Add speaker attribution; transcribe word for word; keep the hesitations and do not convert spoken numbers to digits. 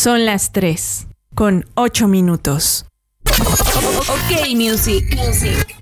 Speaker 1: Son las tres, con ocho minutos.
Speaker 2: Ok, music. Music.